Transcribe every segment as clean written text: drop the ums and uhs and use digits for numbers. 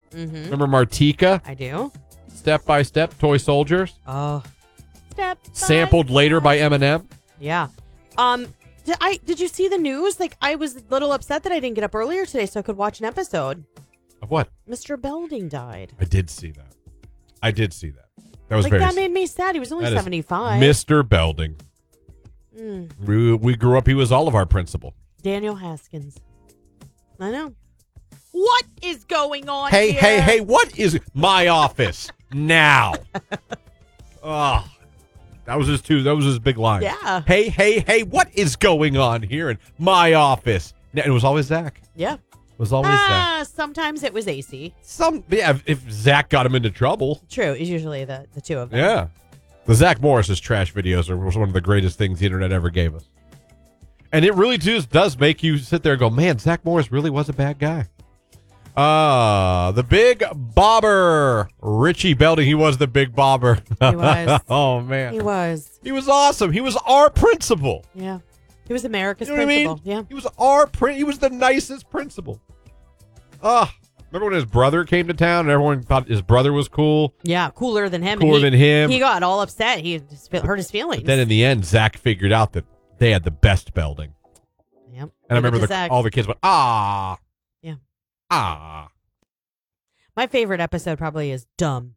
Mm-hmm. Remember Martika? I do. Step by Step, Toy Soldiers. Oh. Sampled later by Eminem. Yeah. Did you see the news? Like, I was a little upset that I didn't get up earlier today so I could watch an episode. Of what? Mr. Belding died. I did see that. That was like, very that made me sad. He was only 75. Mr. Belding. We grew up, he was all of our principal. Daniel Haskins. I know. What is going on Hey, here? what is my office now? Oh, that was his big line. Yeah. Hey, what is going on here in my office? It was always Zach. Yeah. It was always Zach. Sometimes it was AC. If Zach got him into trouble. True. It's usually the two of them. Yeah. The Zach Morris's trash videos are one of the greatest things the internet ever gave us. And it really does make you sit there and go, man, Zach Morris really was a bad guy. The big bobber. Richie Belding, he was the big bobber. He was. Oh, man. He was. He was awesome. He was our principal. Yeah. He was America's You know principal. what I mean? Yeah. He was he was the nicest principal. Remember when his brother came to town and everyone thought his brother was cool? Yeah, cooler than him. Cooler than him. He got all upset. He just hurt his feelings. But then in the end, Zach figured out that they had the best Belding. Yep. And I remember all the kids went, ah. Yeah. Ah. My favorite episode probably is Dumb.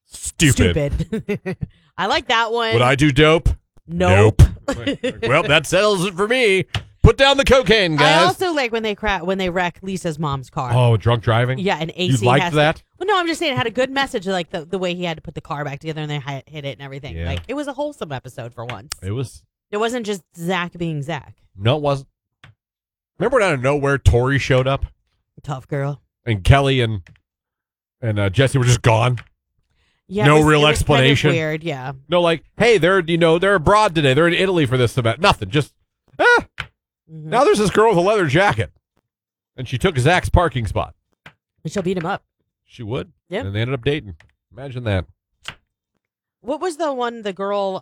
Stupid. I like that one. Would I do dope? Nope. Well, that settles it for me. Put down the cocaine, guys. I also like when they wreck Lisa's mom's car. Oh, drunk driving? Yeah, and AC You liked that? Well, no, I'm just saying it had a good message, like the way he had to put the car back together and they hit it and everything. Yeah. Like, it was a wholesome episode for once. It wasn't just Zach being Zach. No, it wasn't. Remember when out of nowhere Tori showed up? Tough girl. And Kelly and Jesse were just gone? Yeah, No it was real kind of explanation. weird, yeah. No, like, hey, they're abroad today. They're in Italy for this event. Nothing. Just, Now there's this girl with a leather jacket. And she took Zach's parking spot. And she'll beat him up. She would. Yeah. And they ended up dating. Imagine that. What was the girl,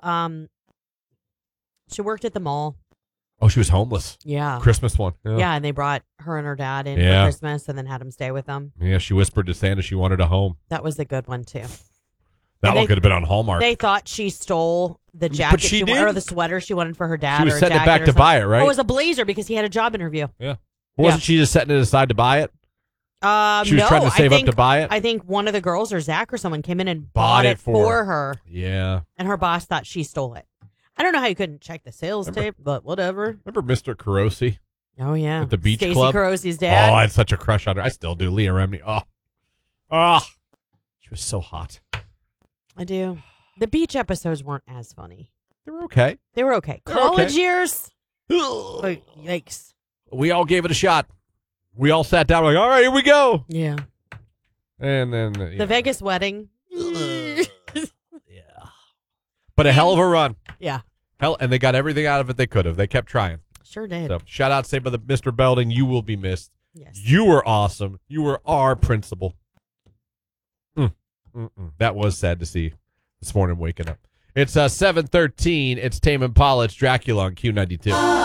she worked at the mall. Oh, she was homeless. Yeah. Christmas one. Yeah, and they brought her and her dad in Yeah. for Christmas and then had him stay with them. Yeah, she whispered to Santa she wanted a home. That was a good one, too. That one could have been on Hallmark. They thought she stole the jacket she did? or the sweater she wanted for her dad. She was or a setting it jacket back or to something. buy it, right? Oh, it was a blazer because he had a job interview. Yeah. Wasn't she just setting it aside to buy it? She was trying to save up to buy it? I think one of the girls or Zach or someone came in and Bought it for her. Yeah. And her boss thought she stole it. I don't know how you couldn't check the sales tape, but whatever. Remember Mr. Carosi? Oh, yeah. At the beach Stacey club? Carosi's dad. Oh, I had such a crush on her. I still do. Leah Remini. Oh. She was so hot. I do. The beach episodes weren't as funny. They were okay. They were okay. They were College okay. years? Oh, yikes. We all gave it a shot. We all sat down like, all right, here we go. Yeah. And then The Vegas wedding. Yeah. But a hell of a run. Yeah. And they got everything out of it they could have. They kept trying. Sure did. So shout out, say by the Mr. Belding, you will be missed. Yes. You were awesome. You were our principal. That was sad to see this morning waking up. It's 7:13. It's Tame Impala. It's Dracula on Q92.